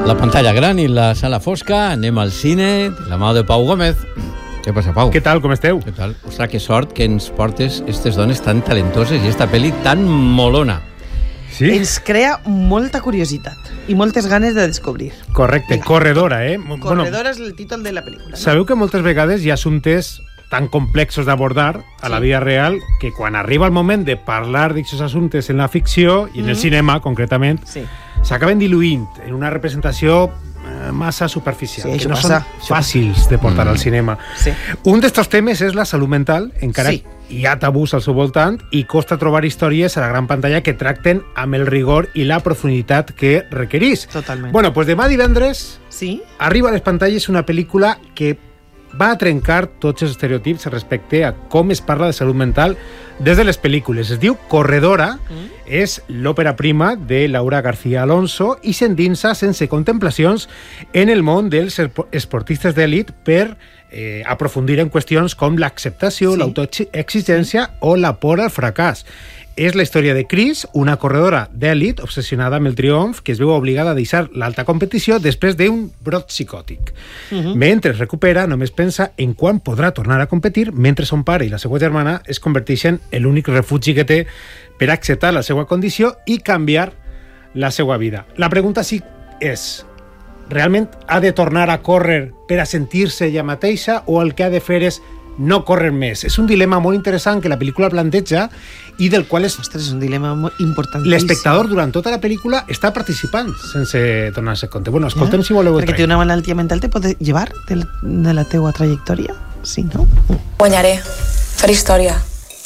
La pantalla gran i la sala fosca, anem al cine, de la mà de Pau Gómez. Què passa, Pau? Què tal, com esteu? Què tal? Ostres, que sort que ens portes aquestes dones tan talentoses i esta pel·li tan molona. Sí? Ens crea molta curiositat i moltes ganes de descobrir. Correcte, Vinga. Corredora, Corredora és el títol de la pel·lícula. Sabeu que moltes vegades hi ha assumptes tan complexos d'abordar a la vida real que quan arriba el moment de parlar d'aquests assumptes en la ficció i en el cinema, concretament, s'acaben diluint en una representació massa superficial, Sí, que això no passa, són fàcils de portar al cinema. Sí. Un d'estos temes és la salut mental, encara Sí. hi ha tabús al seu voltant i costa trobar històries a la gran pantalla que tracten amb el rigor i la profunditat que requerís. Totalment. Bueno, pues demà divendres Sí? arriba a les pantalles una pel·lícula que va a trencar tots els estereotips respecte a com es parla de salut mental des de les pel·lícules. Es diu Corredora, és l'òpera prima de Laura García Alonso i s'endinsa sense contemplacions en el món dels esportistes d'elit per aprofundir en qüestions com l'acceptació, l'autoexigència o la por al fracàs. És la història de Chris, una corredora d'èlit obsessionada amb el triomf que es veu obligada a deixar l'alta competició després d'un brot psicòtic. Mentre es recupera, només pensa en quan podrà tornar a competir, mentre son pare i la seva germana es converteixen en l'únic refugi que té per acceptar la seva condició i canviar la seva vida. La pregunta sí és: realment ha de tornar a córrer per a sentir-se ella mateixa o el que ha de fer és no córrer més? És un dilema molt interessant que la pel·lícula planteja i del qual Ostres, és un dilema molt importantíssim. l'espectador durant tota la pel·lícula està participant sense donar-se compte. Bueno, escoltem si voleu el Perquè té una malaltia mental, te pot llevar de la teua trajectòria? Sí, no? Guanyaré. Fer història.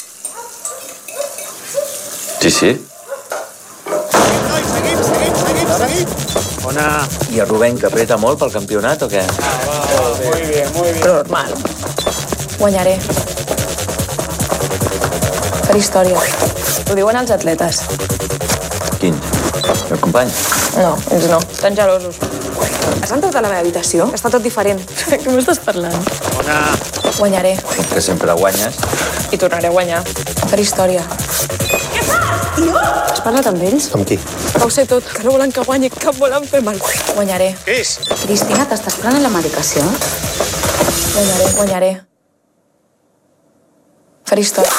Sí, sí. Ona. I el Rubén, que apreta molt pel campionat o què? Però normal. Guanyaré. Fer història. Ho diuen els atletes. Quin? El company? No, ells no. Estan gelosos. Has entrat a la meva habitació? Està tot diferent. Què m'estàs parlant? Ona. Guanyaré. Que sempre guanyes. I tornaré a guanyar. Fer història. Què fas? Jo? Has parlat amb ells? Amb qui? Ho sé tot, que no volen que guanyi, que em volen fer mal. Guanyaré. Cris. Cristina, t'estàs prenent la medicació? Guanyaré. Fer història.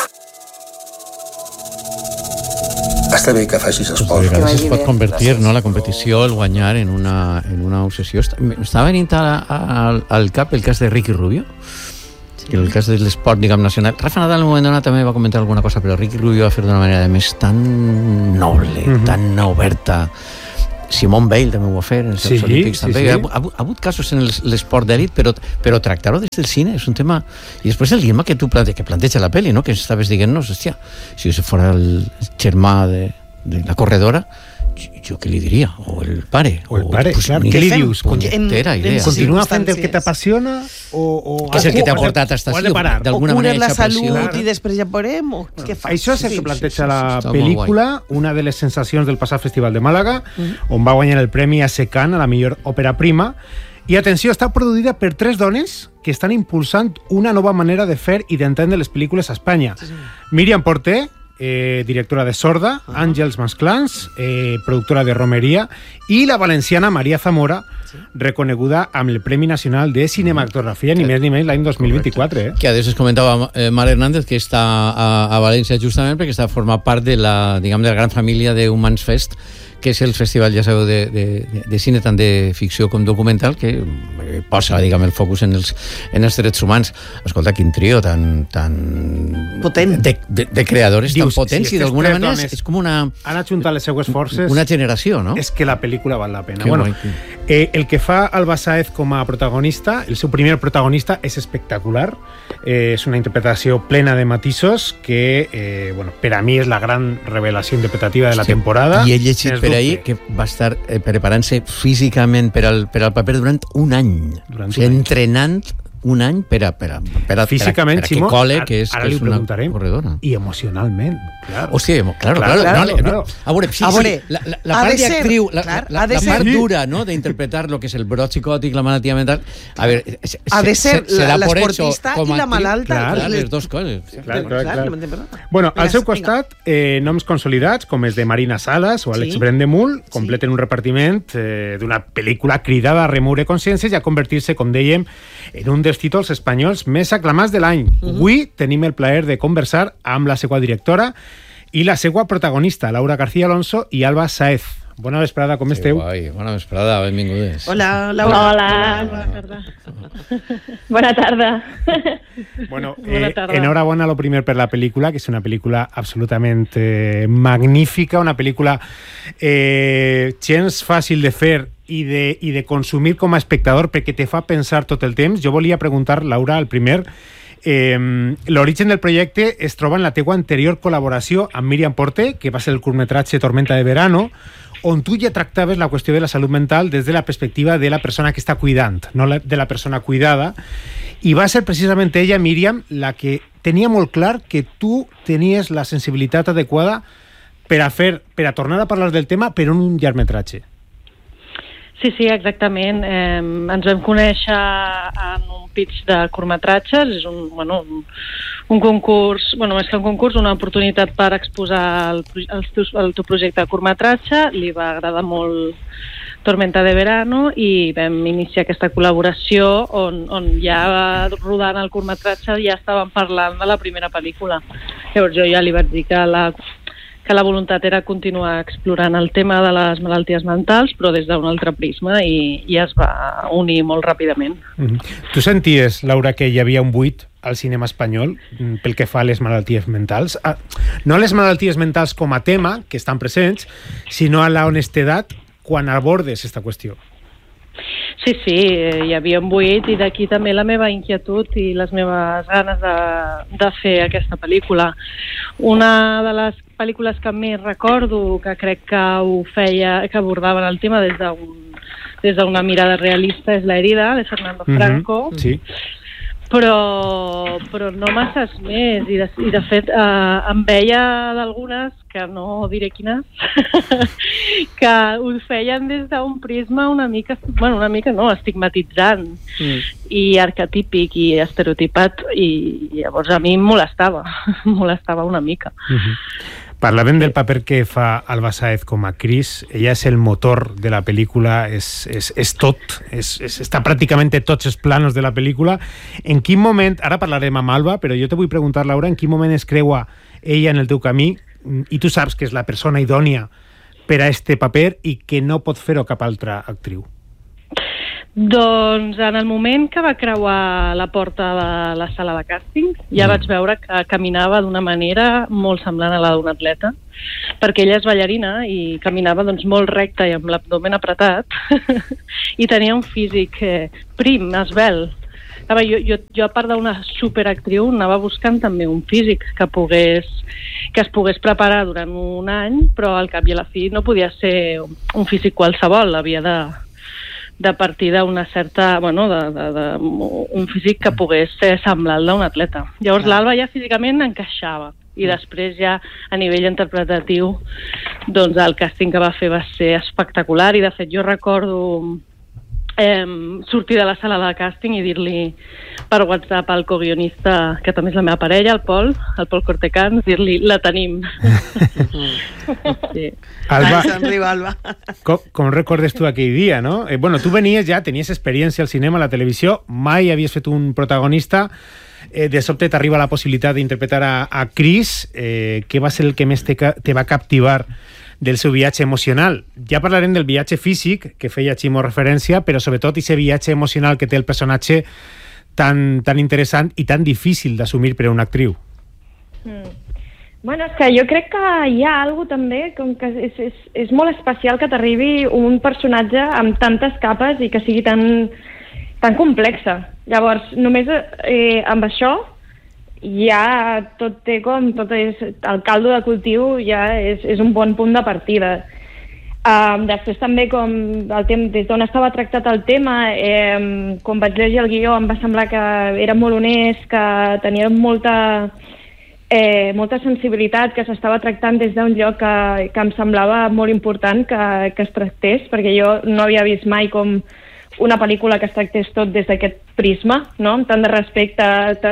Està bé que facis A esport. vegades vagi es pot bé. convertir, no, la competició, el guanyar, en una obsessió. M'estava venint al cap el cas de Ricky Rubio, el cas de l'esport, diguem, nacional. Rafa Nadal en un moment donat també va comentar alguna cosa, però Ricky Rubio va fer d'una manera, a més, tan noble, tan oberta. Simone Bale també ho va fer en els Jocs Olímpics també. sí. Ha hagut casos en l'esport d'èlit, però tractar-ho des del cine és un tema... I després el dilema que planteja la pel·li, no? Que estaves dient-nos, hòstia, si jo fora el germà de la corredora, jo què li diria? O el pare? O el pare, clar. Què li dius? Punyetera idea. Continua fent el que t'apassiona o... Què és el que t'ha portat a esta o has de parar? d'alguna O cures manera la aquesta pressió. salut i després ja veurem, o què fas? Això és el que planteja la està molt pel·lícula, una de les sensacions del passat Festival de Màlaga, on va guanyar el Premi a Secan a la millor òpera prima. I atenció, està produïda per 3 dones que estan impulsant una nova manera de fer i d'entendre les pel·lícules a Espanya. Míriam Porter, directora de Sorda, Àngels Masclans, productora de Romeria, i la valenciana Maria Zamora, reconeguda amb el Premi Nacional de Cinematografia, ni més ni menys l'any 2024. Que a veces comentava Mar Hernández que està a València justament perquè està format part de la gran família de Humans Fest, que és el festival, ja sabeu, de cine tant de ficció com documental, que posa, diguem, el focus en els drets humans. Escolta, quin trio tan potent de creadores tan potents, i d'alguna manera és com una... Han ajuntat les seues forces. Una generació, no? És que la pel·lícula val la pena. Que Bueno, guai. el que fa Alba Sáez com a protagonista, el seu primer protagonista, és espectacular. És una interpretació plena de matisos que, per a mi és la gran revelació interpretativa de la temporada. I he llegit per ahir que va estar preparant-se físicament per al paper durant un any. Durant un any. Entrenant un any per a físicament, que cole que és una corredora. I emocionalment, clar. Hòstia, claro. A veure, la part d'actriu, la part dura, no?, d'interpretar lo que és el brot psicòtic, la malaltia mental, a veure, ha de ser l'esportista i la malalta. Les dues coses. Clar. Bueno, al seu costat, noms consolidats, com els de Marina Salas o Alex Brendemul, completen un repartiment d'una pel·lícula cridada a remoure consciències i a convertir-se, com dèiem, en un dels títols espanyols més aclamats de l'any. Avui tenim el plaer de conversar amb la seva directora i la seva protagonista, Laura García Alonso i Alba Sáez. Bona vesprada, com esteu? Bona vesprada, benvingudes. Hola, Laura. Hola, bona tarda. Bona tarda. Bueno, enhorabona lo primer per la pel·lícula, que és una pel·lícula absolutament magnífica, una pel·lícula gens fàcil de fer i de consumir com a espectador perquè te fa pensar tot el temps. Jo volia preguntar, Laura, el primer, l'origen del projecte es troba en la teua anterior col·laboració amb Míriam Porté, que va ser el curtmetratge Tormenta de verano, on tu ja tractaves la qüestió de la salut mental des de la perspectiva de la persona que està cuidant, no de la persona cuidada, i va ser precisament ella, Míriam, la que tenia molt clar que tu tenies la sensibilitat adequada per a tornar a parlar del tema per un llargmetratge. Sí, exactament. Ens vam conèixer en un pitch de curtmetratges, és un concurs, més que un concurs, una oportunitat per exposar el teu projecte de curtmetratge. Li va agradar molt Tormenta de verano i vam iniciar aquesta col·laboració on ja rodant el curtmetratge ja estàvem parlant de la primera pel·lícula. Llavors jo ja li vaig dir que la voluntat era continuar explorant el tema de les malalties mentals, però des d'un altre prisma, i es va unir molt ràpidament. Tu senties, Laura, que hi havia un buit al cinema espanyol pel que fa a les malalties mentals? No les malalties mentals com a tema, que estan presents, sinó a la honestedat quan abordes aquesta qüestió. Sí, hi havia un buit, i d'aquí també la meva inquietud i les meves ganes de fer aquesta pel·lícula. Una de les pel·lícules que més recordo que crec que que abordaven el tema des d'una mirada realista és La herida, de Fernando Franco. Sí. Però no masses més, i de fet em veia d'algunes, que no diré quines, que ho feien des d'un prisma una mica no, estigmatitzant i arquetípic i estereotipat, i llavors a mi em molestava una mica. Parlàvem del paper que fa Alba Sáez com a Cris. Ella és el motor de la pel·lícula, és tot, està pràcticament en tots els planos de la pel·lícula. En quin moment, ara parlarem amb Alba, però jo te vull preguntar, Laura, en quin moment es creua ella en el teu camí, i tu saps que és la persona idònia per a este paper i que no pot fer-ho cap altra actriu? Doncs en el moment que va creuar la porta de la sala de càsting ja vaig veure que caminava d'una manera molt semblant a la d'un atleta, perquè ella és ballarina i caminava molt recta i amb l'abdomen apretat i tenia un físic prim, esvelt. Jo, a part d'una superactriu, anava buscant també un físic que es pogués preparar durant un any, però al cap i a la fi no podia ser un físic qualsevol, havia de partir d'una certa... un físic que pogués semblar el d'un atleta. Llavors l'Alba ja físicament encaixava, i després ja a nivell interpretatiu el càsting que va fer va ser espectacular, i de fet jo recordo sortir de la sala de càsting i dir-li per WhatsApp al coguionista, que també és la meva parella, el Pol Cortecans, dir-li, la tenim. Sí. Alba, Alba. com recordes tu aquell dia, no? Tu venies ja, tenies experiència al cinema, a la televisió, mai havies fet un protagonista, de sobte t'arriba la possibilitat d'interpretar a Cris, què va ser el que més te va captivar del seu viatge emocional? Ja parlarem del viatge físic, que feia Ximo referència, però sobretot aquest viatge emocional que té el personatge tan interessant i tan difícil d'assumir per a una actriu. És que jo crec que hi ha alguna cosa també, com que és molt especial que t'arribi un personatge amb tantes capes i que sigui tan complexa. Llavors, només amb això ja tot és el caldo de cultiu, ja és un bon punt de partida. Després també des d'on estava tractat el tema, quan vaig llegir el guió em va semblar que era molt honest, que tenia molta sensibilitat, que s'estava tractant des d'un lloc que em semblava molt important que es tractés, perquè jo no havia vist mai com una pel·lícula que es tractés tot des d'aquest prisma, no? Amb tant de respecte,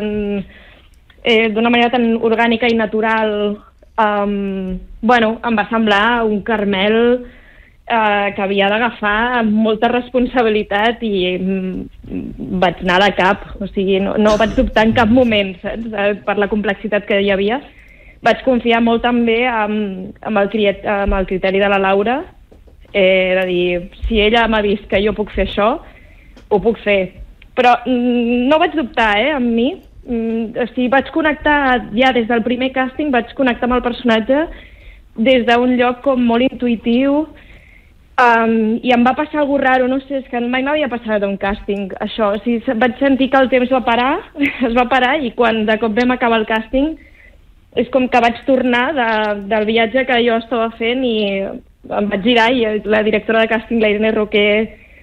d'una manera tan orgànica i natural. Bueno, em va semblar un Carmel que havia d'agafar amb molta responsabilitat i vaig anar de cap, o sigui, no vaig dubtar en cap moment, saps? Per la complexitat que hi havia. Vaig confiar molt també amb el criteri de la Laura, de dir, si ella m'ha vist que jo puc fer això, ho puc fer. Però no vaig dubtar, amb mi. O sigui, vaig connectar, ja des del primer càsting, vaig connectar amb el personatge des d'un lloc com molt intuïtiu, i em va passar alguna raro, no sé, és que mai m'havia passat un càsting, això. O sigui, vaig sentir que el temps va parar, es va parar, i quan de cop vam acabar el càsting, és com que vaig tornar del viatge que jo estava fent i em vaig girar i la directora de càsting, la Irene Roquer,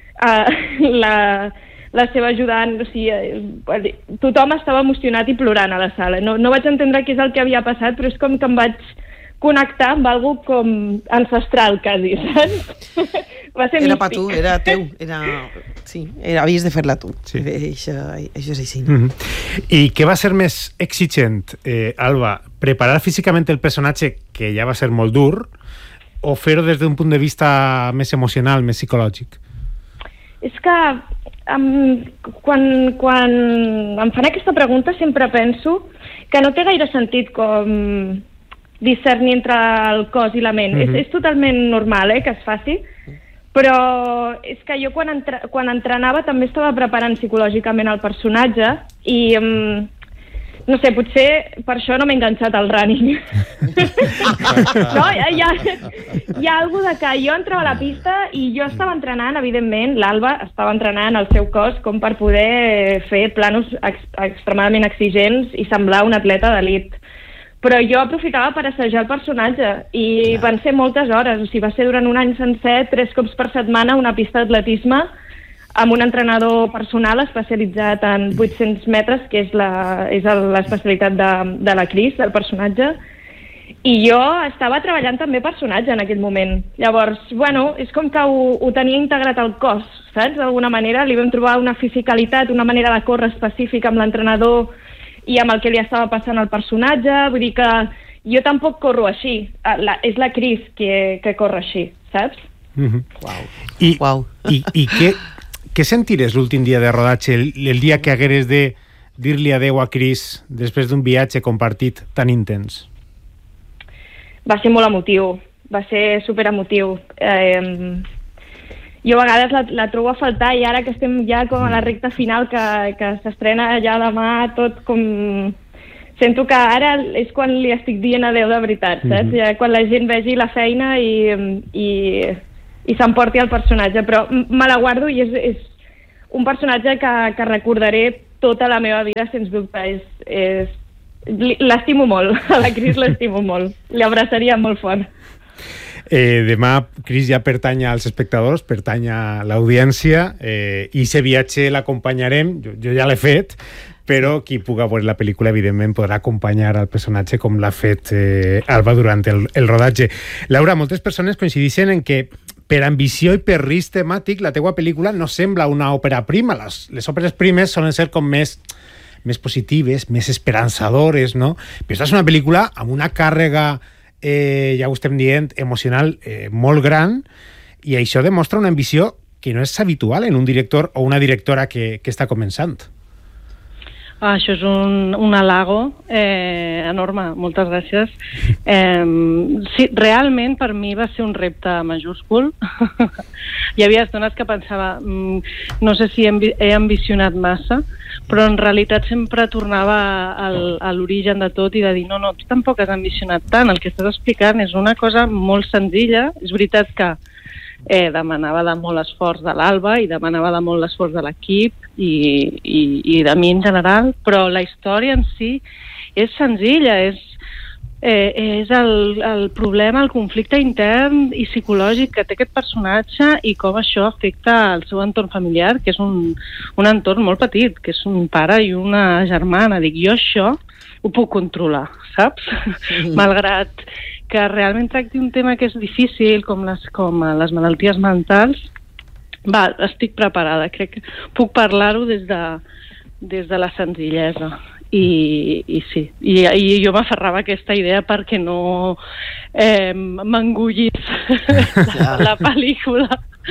la seva ajudant, o sigui, tothom estava emocionat i plorant a la sala. No vaig entendre què és el que havia passat, però és com que em vaig connectar amb algo com ancestral, quasi, saps? Va ser era místic. per tu, era teu. Sí, havies de fer-la tu. Sí. Això és així. I què va ser més exigent, Alba? Preparar físicament el personatge, que ja va ser molt dur, o fer-ho des d'un punt de vista més emocional, més psicològic? És que quan em fan aquesta pregunta sempre penso que no té gaire sentit com discernir entre el cos i la ment. És totalment normal que es faci, però és que jo quan entrenava també estava preparant psicològicament el personatge i no sé, potser per això no m'he enganxat al running. No, hi ha alguna de que jo entrava a la pista i jo estava entrenant, evidentment, l'Alba estava entrenant el seu cos com per poder fer planos extremadament exigents i semblar un atleta d'elit. Però jo aprofitava per assajar el personatge i van ser moltes hores, o sigui, va ser durant un any sencer, 3 cops per setmana, una pista d'atletisme amb un entrenador personal especialitzat en 800 metres, que és l'especialitat de la Cris, del personatge, i jo estava treballant també personatge en aquell moment. Llavors, bueno, és com que ho tenia integrat al cos, saps? D'alguna manera li vam trobar una fisicalitat, una manera de córrer específica amb l'entrenador i amb el que li estava passant al personatge. Vull dir que jo tampoc corro així. És la Cris que corre així, saps? Uau. I què sentiràs l'últim dia de rodatge, el dia que hagueres de dir-li adeu a Cris després d'un viatge compartit tan intens? Va ser molt emotiu, va ser superemotiu. Jo a vegades la trobo a faltar i ara que estem ja com a la recta final, que s'estrena ja demà, tot com... Sento que ara és quan li estic dient adeu de veritat, saps? Ja, quan la gent vegi la feina i s'emporti el personatge, però me la guardo i és un personatge que recordaré tota la meva vida, sens dubte. L'estimo molt, a la Cris l'estimo molt, l'abraçaria molt fort. Demà Cris ja pertany als espectadors, pertany a l'audiència, i aquest viatge l'acompanyarem, jo ja l'he fet, però qui puga veure la pel·lícula evidentment podrà acompanyar al personatge com l'ha fet Alba durant el rodatge. Laura, moltes persones coincideixen en que per ambició i per risc temàtic la teua pel·lícula no sembla una òpera prima. Les òperes primes solen ser com més positives, més esperançadores, no? Però aquesta és una pel·lícula amb una càrrega, ja ho estem dient, emocional molt gran, i això demostra una ambició que no és habitual en un director o una directora que està començant. Això és un halago enorme, moltes gràcies. Sí, realment per mi va ser un repte majúscul. Hi havia estones que pensava, no sé si he ambicionat massa, però en realitat sempre tornava a l'origen de tot i de dir, no, tu tampoc has ambicionat tant, el que estàs explicant és una cosa molt senzilla. És veritat que demanava de molt esforç de l'Alba i demanava de molt l'esforç de l'equip i de mi en general, però la història en si és senzilla, és el problema, el conflicte intern i psicològic que té aquest personatge i com això afecta el seu entorn familiar, que és un entorn molt petit, que és un pare i una germana. Dic, jo això ho puc controlar, saps? Malgrat que realment tracti un tema que és difícil, com les malalties mentals, estic preparada. Crec que puc parlar-ho des de la senzillesa. I sí, i jo m'aferrava a aquesta idea perquè no m'engullís la pel·lícula.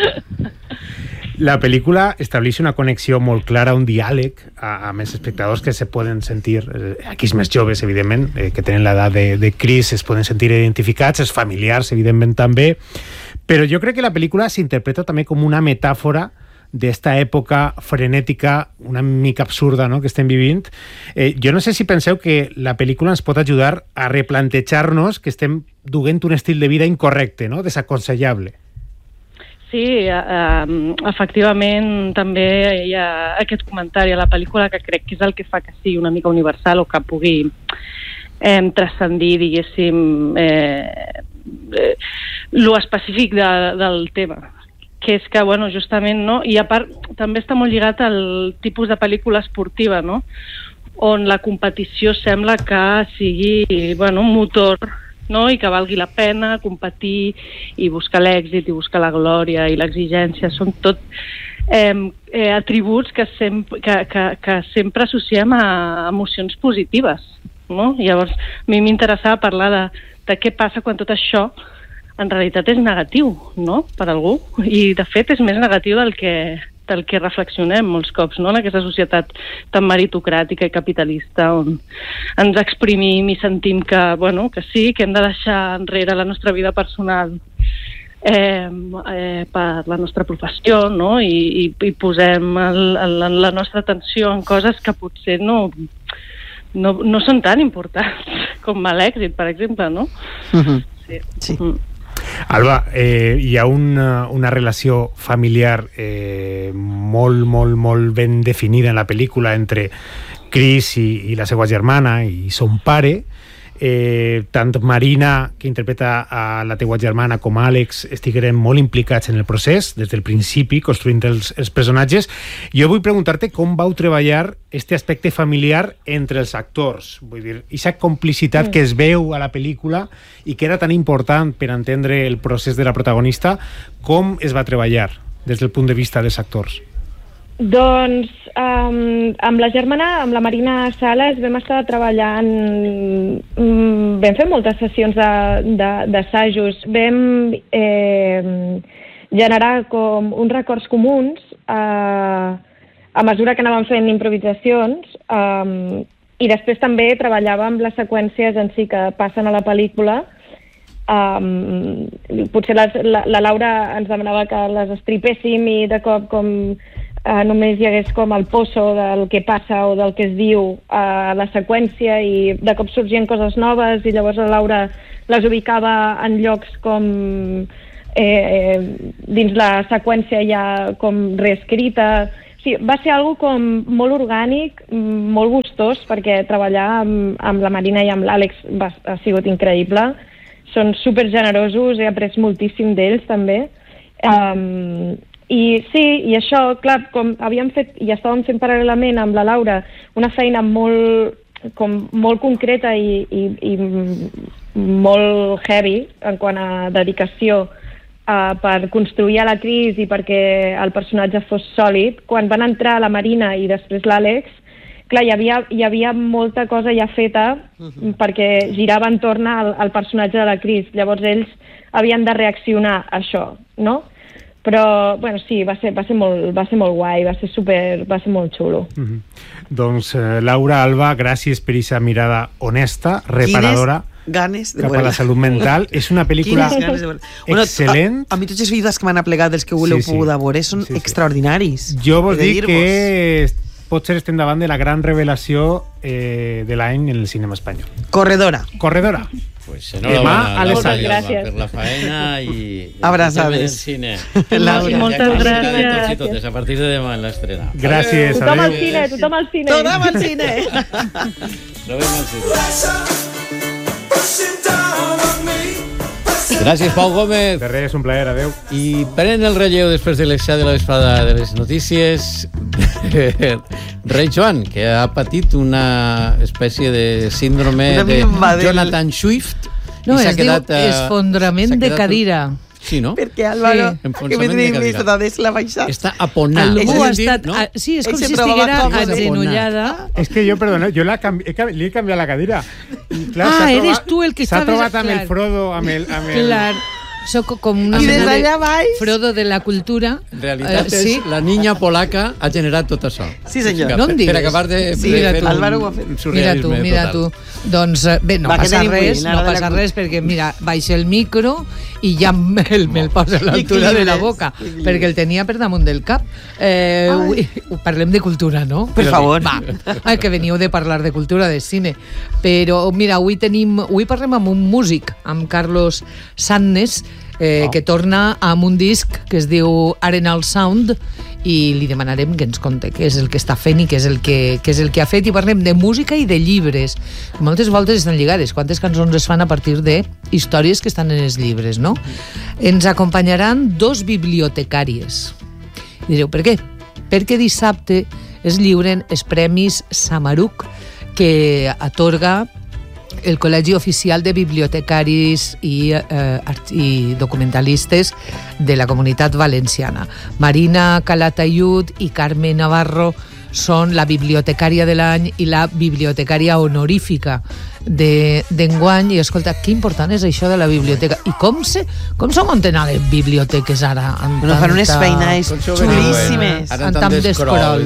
La pel·lícula estableix una connexió molt clara, un diàleg amb els espectadors que se poden sentir, aquells més joves, evidentment, que tenen l'edat de Chris, es poden sentir identificats, els familiars, evidentment, també, però jo crec que la pel·lícula s'interpreta també com una metàfora d'esta època frenètica, una mica absurda, no?, que estem vivint. Jo no sé si penseu que la pel·lícula ens pot ajudar a replantejar-nos que estem duent un estil de vida incorrecte, no?, desaconsellable. Sí, efectivament també hi ha aquest comentari a la pel·lícula que crec que és el que fa que sigui una mica universal o que pugui transcendir, diguéssim, lo específic del tema, que és que, bueno, justament, no? I a part, també està molt lligat al tipus de pel·lícula esportiva, no?, on la competició sembla que sigui, bueno, un motor, no?, i que valgui la pena competir i buscar l'èxit i buscar la glòria i l'exigència. Són tot atributs que sempre associem a emocions positives, no? Llavors, a mi m'interessava parlar de què passa quan tot això en realitat és negatiu, no?, per algú. I, de fet, és més negatiu del que reflexionem molts cops, no?, en aquesta societat tan meritocràtica i capitalista on ens exprimim i sentim que, bueno, que sí, que hem de deixar enrere la nostra vida personal per la nostra professió, no?, i posem la nostra atenció en coses que potser no són tan importants com l'èxit, per exemple, no? Sí. Alba, hi ha una relació familiar molt ben definida en la pel·lícula entre Chris i la seva germana i son pare. Tant Marina, que interpreta a la teua germana, com Àlex estigueren molt implicats en el procés des del principi, construint els personatges. Jo vull preguntar-te com vau treballar este aspecte familiar entre els actors, vull dir, aquesta complicitat que es veu a la pel·lícula i que era tan important per entendre el procés de la protagonista, com es va treballar des del punt de vista dels actors? Doncs amb la germana, amb la Marina Sales, vam estar treballant, vam fer moltes sessions d'assajos, vam generar com uns records comuns a mesura que anàvem fent improvisacions, i després també treballàvem les seqüències en si que passen a la pel·lícula. Potser la Laura ens demanava que les estripéssim i de cop com només hi hagués com el poso del que passa o del que es diu a la seqüència, i de cop sorgien coses noves i llavors la Laura les ubicava en llocs com dins la seqüència ja com reescrita. Sí, va ser algo com molt orgànic, molt gustós, perquè treballar amb la Marina i amb l'Àlex ha sigut increïble. Són supergenerosos, he après moltíssim d'ells també. I sí, i això, clar, com havíem fet i estàvem fent paral·lelament amb la Laura una feina molt concreta i molt heavy en quant a dedicació per construir a la Cris i perquè el personatge fos sòlid, quan van entrar la Marina i després l'Àlex, clar, hi havia molta cosa ja feta perquè girava entorn al personatge de la Cris. Llavors ells havien de reaccionar a això, no? Però, bueno, sí, va ser molt guai, va ser molt xulo. Doncs, Laura, Alba, gràcies per aquesta mirada honesta, reparadora, ganes de cap a la salut mental. És una pel·lícula excel·lent. A mi tots els vídeos que m'han aplegat dels que voleu poder veure són extraordinaris. Jo vos dic que potser estem davant de la gran revelació de l'any en el cinema espanyol. Corredora. Pues enhorabuena a les gràcies per la faena i abraçades. Moltes gràcies. Totes, a partir de demà en l'estrena. Gràcies. Tothom al cine. Tothom al cine. Trobem al cine. Gràcies, Pau Gómez. De res, un plaer, adeu. I pren el relleu després de l'excés de la vesprada de les notícies Rei Joan, que ha patit una espècie de síndrome de Jonathan Swift. No, es diu esfondrament de cadira. Sí, no? Perquè Álvaro, que me tenim vist des la baixa. Està aponat. Algú ha estat... Sí, és com si estiguera agenollada. És que jo, perdona, jo li he canviat la cadira. I, clar, eres tu el que s'ha trobat amb el Frodo, amb el... Clar. Soc com una mena de Frodo de la cultura. En realitat, la niña polaca ha generat tot això. Sí, senyor. No em digues. Per acabar de fer Álvaro ho ha fet. Mira tu. Doncs bé, no passa res, perquè mira, baixa el micro i ja me'l posa a l'altura de la boca, perquè el tenia per damunt del cap. Parlem de cultura, no? Per favor. Va, que veniu de parlar de cultura, de cine. Però mira, avui parlem amb un músic, amb Carlos Sannes, que torna amb un disc que es diu Arenal Sound, i li demanarem que ens conte què és el que està fent i què és el que ha fet, i parlem de música i de llibres. Moltes voltes estan lligades. Quantes cançons es fan a partir de històries que estan en els llibres, no? Ens acompanyaran 2 bibliotecàries. I direu, per què? Perquè dissabte es lliuren els Premis Samaruc, que atorga el Col·legi Oficial de Bibliotecaris i documentalistes de la Comunitat Valenciana. Marina Calatayud i Carme Navarro són la bibliotecària de l'any i la bibliotecària honorífica d'enguany. I escolta, que important és això de la biblioteca. I com se munten a les biblioteques ara? Fan unes feines xulíssimes. Amb tant d'escrol.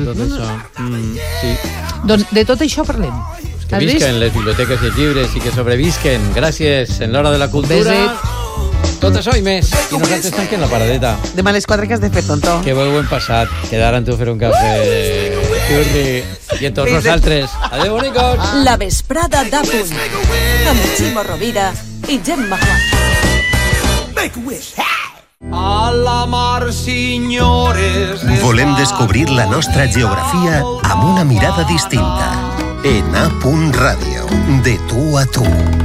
Doncs de tot això parlem. Que visquen les biblioteques i els llibres i que sobrevisquen. Gràcies en l'hora de la cultura. Tot això i més. I nosaltres tanquem la paradeta. Demà a les 4 que has de fer, tonto. Que bo hem passat. Quedar amb tu a fer un cafè. I amb tots nosaltres. Adéu, bonicos. La vesprada d'Apunt. Amb Ximo Rovira i Gemma Juan. Make a wish. A la mar, senyores. Volem descobrir la nostra geografia amb una mirada distinta. En A.Punt Ràdio, de tu a tu.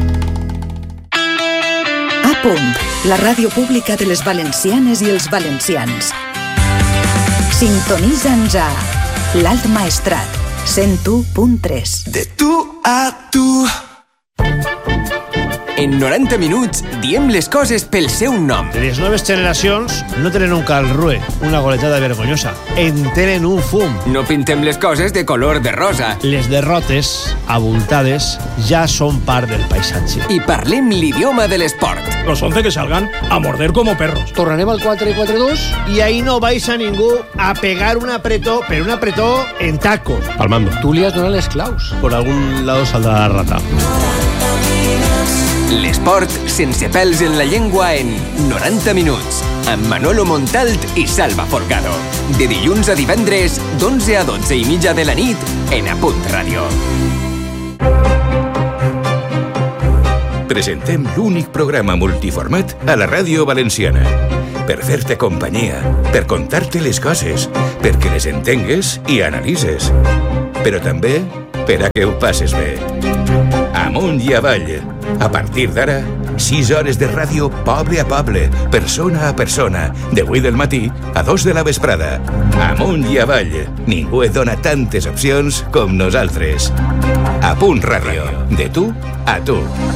A.Punt, la ràdio pública de les valencianes i els valencians. Sintonitza'ns a l'Alt Maestrat, 101.3. De tu a tu. En 90 minuts diem les coses pel seu nom. Les noves generacions no tenen un calrue, una goletada vergonyosa. En tenen un fum. No pintem les coses de color de rosa. Les derrotes, abultades, ja són part del paisatge. I parlem l'idioma de l'esport. Los 11 que salgan a morder como perros. Tornarem al 4-4-2 y ahí no vais a ningú a pegar un apretó, pero un apretó en tacos. Palmando. Tú li has donat les claus. Por algún lado saldrá la rata. L'esport sense pèls en la llengua en 90 minuts, amb Manolo Montalt i Salva Folgado. De dilluns a divendres, d'11 a 12 i mitja de la nit, en A.Punt Ràdio. Presentem l'únic programa multiformat a la ràdio valenciana. Per fer-te companyia, per contar-te les coses, perquè les entengues i analitzes. Però també per a que ho passes bé. Amunt i avall. A partir d'ara, 6 hores de ràdio poble a poble, persona a persona, de 8 del matí a 2 de la vesprada. Amunt i avall. Ningú et dona tantes opcions com nosaltres. A.Punt Ràdio. De tu a tu.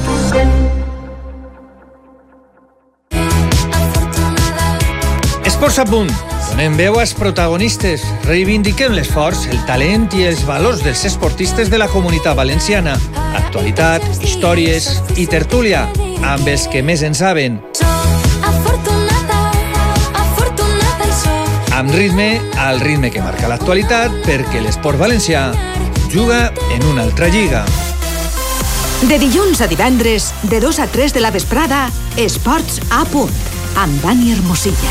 Esports a punt. Donem veu als protagonistes. Reivindiquem l'esforç, el talent i els valors dels esportistes de la Comunitat Valenciana. Actualitat, històries i tertúlia amb els que més en saben. Amb ritme, al ritme que marca l'actualitat, perquè l'esport valencià juga en una altra lliga. De dilluns a divendres, de 2 a 3 de la vesprada, Esports a punt, amb Dani Hermosilla.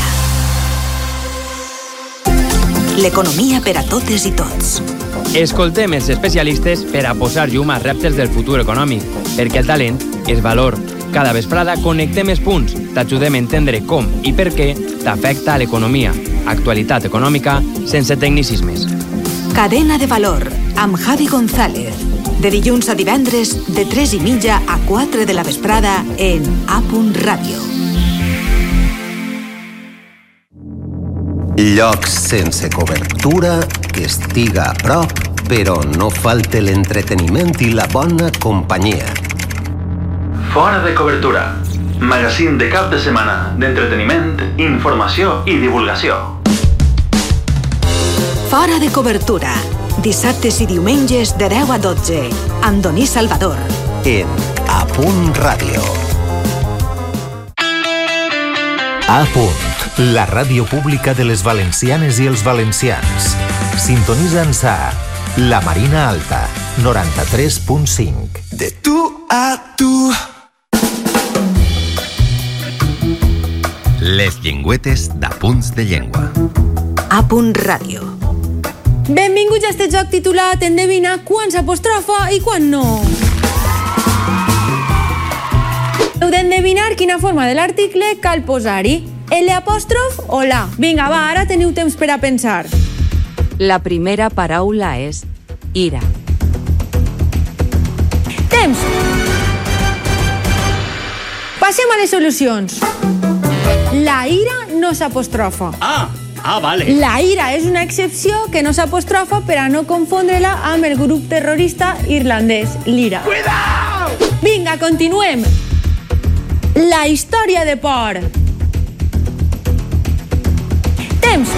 L'economia per a totes i tots. Escoltem els especialistes per a posar llum als reptes del futur econòmic, perquè el talent és valor. Cada vesprada connectem els punts, t'ajudem a entendre com i per què t'afecta a l'economia. Actualitat econòmica sense tecnicismes. Cadena de valor, amb Javi González. De dilluns a divendres, de 3:30 a 4 de la vesprada en A.Radio. Llocs sense cobertura, que estiga a prop, però no falte l'entreteniment i la bona companyia. Fora de cobertura. Magazín de cap de setmana d'entreteniment, informació i divulgació. Fora de cobertura. Dissabtes i diumenges de 10 a 12. Amb Doní Salvador. En A.Radio. La ràdio pública de les valencianes i els valencians. Sintonitza'ns a La Marina Alta, 93.5. De tu a tu. Les llengüetes d'Apunts de Llengua. A.Radio. Benvinguts a este joc titulat Endevina quan s'apostrofa i quan no. Heu d'endevinar quina forma de l'article cal posar-hi. L'apòstrof o la. Vinga, va, ara teniu temps per a pensar. La primera paraula és ira. Temps. Passem a les solucions. La ira no s'apostrofa. Vale. La ira és una excepció que no s'apostrofa per a no confondre-la amb el grup terrorista irlandès, l'IRA. Cuidao! Vinga, continuem. La història de por. Temps.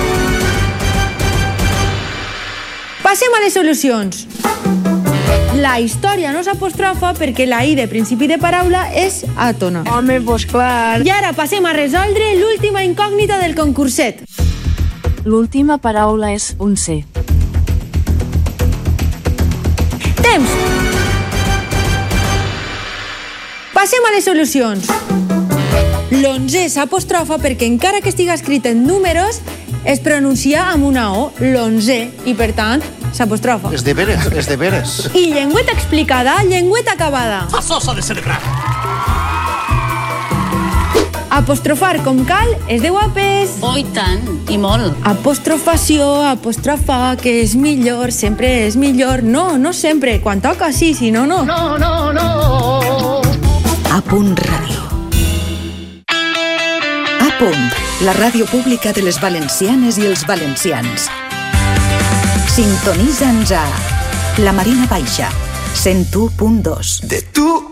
Passem a les solucions. La història no s'apostrofa perquè la I de principi de paraula és àtona. Home, pues clar. I ara passem a resoldre l'última incògnita del concurset. L'última paraula és un C. Temps. Passem a les solucions. L'11 s'apostrofa perquè encara que estigui escrit en números es pronuncia amb una O, l'11, i per tant s'apostrofa. És de veres. I llengüeta explicada, llengüeta acabada. Això s'ha de celebrar. Apostrofar com cal és de guapes. Oh, i tant, i molt. Apostrofació, apostrofar, que és millor, sempre és millor. No, no sempre, quan toca sí, si no, no. No. A.Radio. La ràdio pública de les valencianes i els valencians. Sintonitza'ns a La Marina Baixa, 101.2. De tu